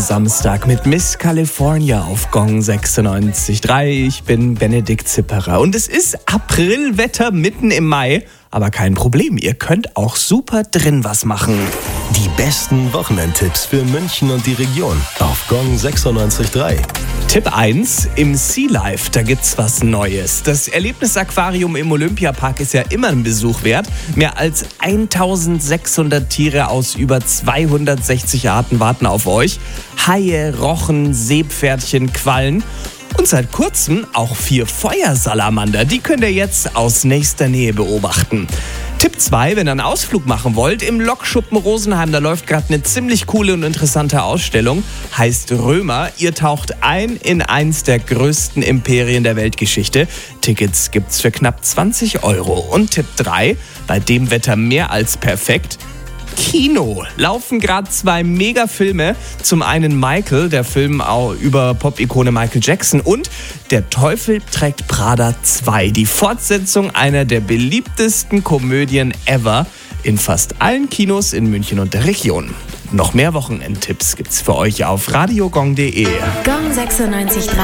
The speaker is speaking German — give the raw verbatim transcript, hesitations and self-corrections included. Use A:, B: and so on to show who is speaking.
A: Samstag mit Miss California auf Gong sechsundneunzig Komma drei. Ich bin Benedikt Zipperer und es ist Aprilwetter mitten im Mai. Aber kein Problem, ihr könnt auch super drin was machen.
B: Die besten Wochenendtipps für München und die Region auf Gong sechsundneunzig Komma drei.
A: Tipp eins, im Sea Life, da gibt's was Neues. Das Erlebnisaquarium im Olympiapark ist ja immer ein Besuch wert. Mehr als eintausendsechshundert Tiere aus über zweihundertsechzig Arten warten auf euch. Haie, Rochen, Seepferdchen, Quallen. Und seit kurzem auch vier Feuersalamander. Die könnt ihr jetzt aus nächster Nähe beobachten. Tipp zwei, wenn ihr einen Ausflug machen wollt, im Lokschuppen Rosenheim, da läuft gerade eine ziemlich coole und interessante Ausstellung. Heißt Römer. Ihr taucht ein in eins der größten Imperien der Weltgeschichte. Tickets gibt's für knapp zwanzig Euro. Und Tipp drei, bei dem Wetter mehr als perfekt. Kino. Laufen gerade zwei Megafilme. Zum einen Michael, der Film auch über Pop-Ikone Michael Jackson, und Der Teufel trägt Prada zwei, die Fortsetzung einer der beliebtesten Komödien ever in fast allen Kinos in München und der Region. Noch mehr Wochenendtipps gibt's für euch auf radiogong punkt de.
C: Gong sechsundneunzig Komma drei